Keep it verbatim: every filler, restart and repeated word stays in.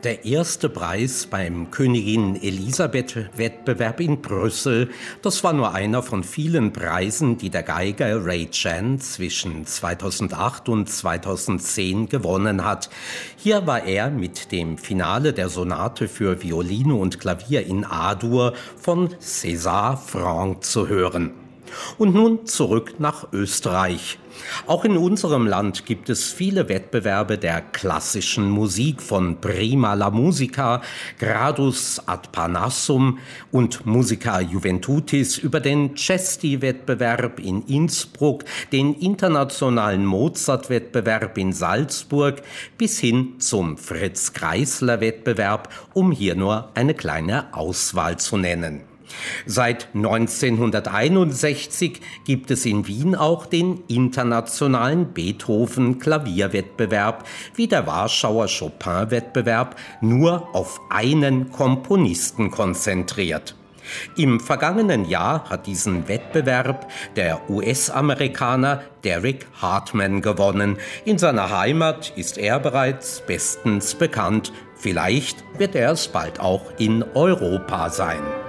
Der erste Preis beim Königin-Elisabeth-Wettbewerb in Brüssel, das war nur einer von vielen Preisen, die der Geiger Ray Chan zwischen zweitausendacht und zweitausendzehn gewonnen hat. Hier war er mit dem Finale der Sonate für Violine und Klavier in A-Dur von César Franck zu hören. Und nun zurück nach Österreich. Auch in unserem Land gibt es viele Wettbewerbe der klassischen Musik, von Prima la Musica, Gradus ad Parnassum und Musica Juventutis über den Cesti-Wettbewerb in Innsbruck, den internationalen Mozart-Wettbewerb in Salzburg bis hin zum Fritz-Kreisler-Wettbewerb, um hier nur eine kleine Auswahl zu nennen. Seit neunzehnhunderteinundsechzig gibt es in Wien auch den internationalen Beethoven-Klavierwettbewerb, wie der Warschauer Chopin-Wettbewerb, nur auf einen Komponisten konzentriert. Im vergangenen Jahr hat diesen Wettbewerb der U S-Amerikaner Derek Hartman gewonnen. In seiner Heimat ist er bereits bestens bekannt. Vielleicht wird er es bald auch in Europa sein.